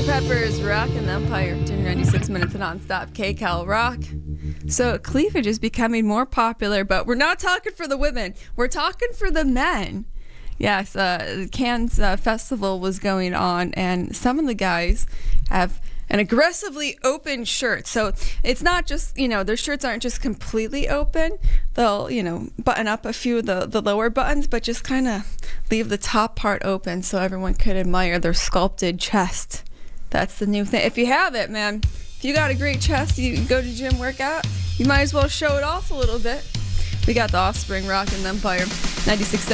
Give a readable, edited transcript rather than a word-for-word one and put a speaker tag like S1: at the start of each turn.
S1: Peppers, Rockin' Empire, doing 96 minutes of nonstop KCAL rock. So cleavage is becoming more popular, but we're not talking for the women. We're talking for the men. Yes, the Cannes festival was going on, and some of the guys have an aggressively open shirt. So it's not just, their shirts aren't just completely open. They'll, button up a few of the lower buttons, but just kind of leave the top part open so everyone could admire their sculpted chest. That's the new thing. If you have it, man, if you got a great chest, you go to gym workout, you might as well show it off a little bit. We got the Offspring, Rockin' Empire, 96.7